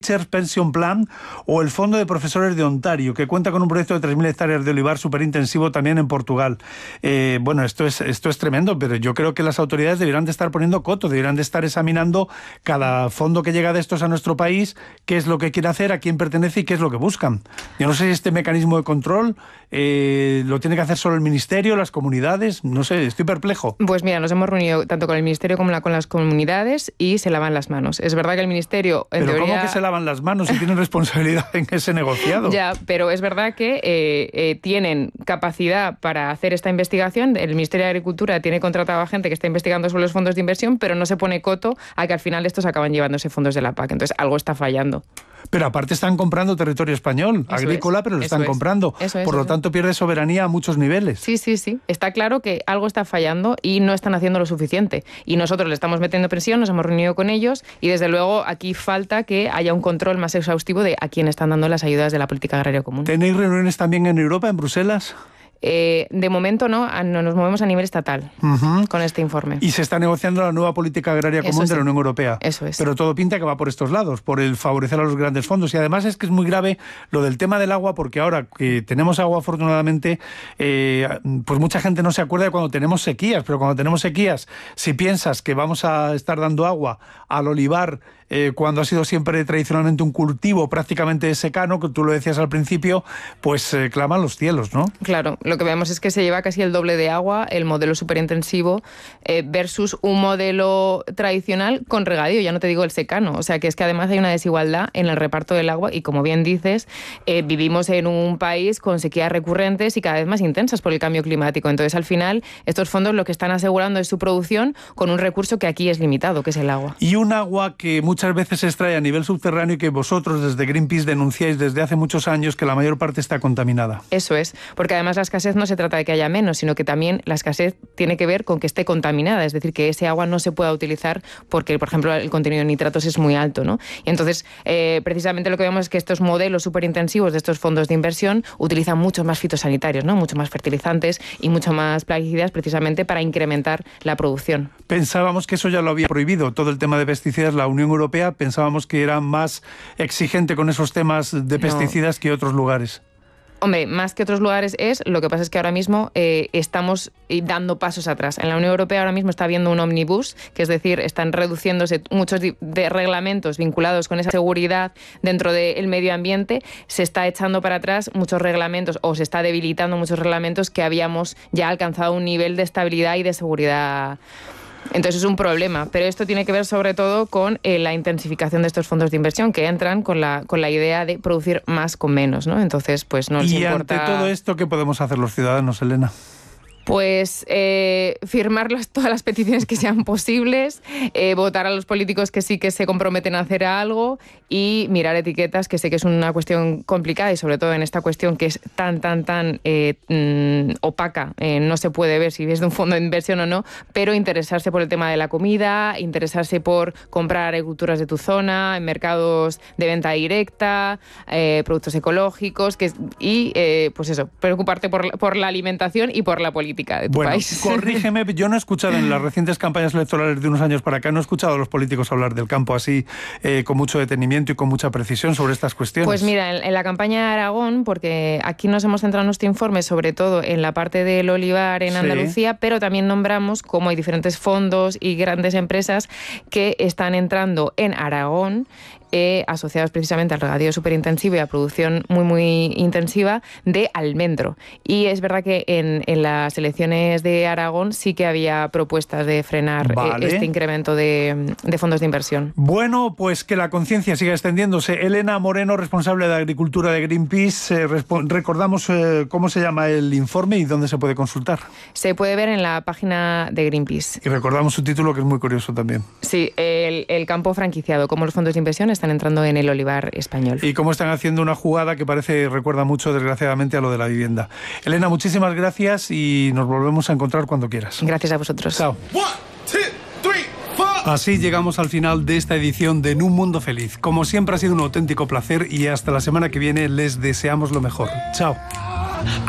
Pension Plan o el Fondo de Profesores de Ontario, que cuenta con un proyecto de 3.000 hectáreas de olivar superintensivo también en Portugal. Bueno, esto es tremendo, pero yo creo que las autoridades deberán de estar poniendo coto, deberán de estar examinando cada fondo que llega de estos a nuestro país, qué es lo que quiere hacer, a quién pertenece y qué es lo que buscan. Yo no sé si este mecanismo de control lo tiene que hacer solo el Ministerio, las comunidades, no sé, estoy perplejo. Pues mira, nos hemos reunido tanto con el Ministerio como con las comunidades y se lavan las manos. Es verdad que el Ministerio, en ¿Pero teoría... cómo que se lavan las manos y tienen responsabilidad en ese negociado? Ya, pero es verdad que tienen capacidad para hacer esta investigación. El Ministerio de Agricultura tiene contratado a gente que está investigando sobre los fondos de inversión, pero no se pone coto a que al final estos acaban llevándose fondos de la PAC. Entonces, algo está fallando. Pero aparte están comprando territorio español, agrícola, pero lo están comprando. Por lo tanto, pierde soberanía a muchos niveles. Sí. Está claro que algo está fallando y no están haciendo lo suficiente. Y nosotros le estamos metiendo presión, nos hemos reunido con ellos y desde luego aquí falta que haya un control más exhaustivo de a quién están dando las ayudas de la política agraria común. ¿Tenéis reuniones también en Europa, en Bruselas? De momento no nos movemos a nivel estatal con este informe. Y se está negociando la nueva política agraria común de la Unión Europea. Eso es. Pero todo pinta que va por estos lados, por el favorecer a los grandes fondos. Y además es que es muy grave lo del tema del agua, porque ahora que tenemos agua, afortunadamente, pues mucha gente no se acuerda de cuando tenemos sequías. Pero cuando tenemos sequías, si piensas que vamos a estar dando agua al olivar, cuando ha sido siempre tradicionalmente un cultivo prácticamente secano, que tú lo decías al principio, pues claman los cielos, ¿no? Claro, lo que vemos es que se lleva casi el doble de agua el modelo superintensivo versus un modelo tradicional con regadío, ya no te digo el secano. O sea, que es que además hay una desigualdad en el reparto del agua y, como bien dices, vivimos en un país con sequías recurrentes y cada vez más intensas por el cambio climático. Entonces, al final, estos fondos lo que están asegurando es su producción con un recurso que aquí es limitado, que es el agua. Y un agua que muchas veces se extrae a nivel subterráneo y que vosotros desde Greenpeace denunciáis desde hace muchos años que la mayor parte está contaminada. Eso es, porque además la escasez no se trata de que haya menos, sino que también la escasez tiene que ver con que esté contaminada, es decir, que ese agua no se pueda utilizar porque, por ejemplo, el contenido de nitratos es muy alto, ¿no? Y entonces, precisamente lo que vemos es que estos modelos superintensivos de estos fondos de inversión utilizan muchos más fitosanitarios, ¿no? Mucho más fertilizantes y mucho más plaguicidas, precisamente para incrementar la producción. Pensábamos que eso ya lo había prohibido, todo el tema de pesticidas. La Unión Europea pensábamos que era más exigente con esos temas de pesticidas que otros lugares. Hombre, más que otros lugares es, lo que pasa es que ahora mismo estamos dando pasos atrás. En la Unión Europea ahora mismo está habiendo un omnibus, que es decir, están reduciéndose muchos de reglamentos vinculados con esa seguridad dentro del medio ambiente. Se está echando para atrás muchos reglamentos o se está debilitando muchos reglamentos que habíamos ya alcanzado un nivel de estabilidad y de seguridad. Entonces es un problema, pero esto tiene que ver sobre todo con la intensificación de estos fondos de inversión que entran con la idea de producir más con menos, ¿no? Entonces, pues no les importa. Y ante todo esto, ¿qué podemos hacer los ciudadanos, Elena? Pues firmar todas las peticiones que sean posibles, votar a los políticos que sí que se comprometen a hacer algo y mirar etiquetas, que sé que es una cuestión complicada y sobre todo en esta cuestión que es tan opaca, no se puede ver si es de un fondo de inversión o no, pero interesarse por el tema de la comida, interesarse por comprar agriculturas de tu zona, en mercados de venta directa, productos ecológicos y pues eso, preocuparte por la alimentación y por la política de tu país. Corrígeme, yo no he escuchado en las recientes campañas electorales de unos años para acá, no he escuchado a los políticos hablar del campo así con mucho detenimiento y con mucha precisión sobre estas cuestiones. Pues mira, en la campaña de Aragón, porque aquí nos hemos centrado en nuestro informe sobre todo en la parte del olivar en Andalucía, pero también nombramos cómo hay diferentes fondos y grandes empresas que están entrando en Aragón, asociados precisamente al regadío superintensivo y a producción muy intensiva de almendro. Y es verdad que en las elecciones de Aragón sí que había propuestas de frenar este incremento de fondos de inversión. Bueno, pues que la conciencia siga extendiéndose. Elena Moreno, responsable de Agricultura de Greenpeace, recordamos cómo se llama el informe y dónde se puede consultar. Se puede ver en la página de Greenpeace. Y recordamos su título, que es muy curioso también. Sí, el campo franquiciado, cómo los fondos de inversión están entrando en el olivar español. Y cómo están haciendo una jugada que recuerda mucho, desgraciadamente, a lo de la vivienda. Elena, muchísimas gracias y nos volvemos a encontrar cuando quieras. Gracias a vosotros. Chao. 1, 2, 3, 4. Así llegamos al final de esta edición de En un Mundo Feliz. Como siempre ha sido un auténtico placer y hasta la semana que viene les deseamos lo mejor. Chao.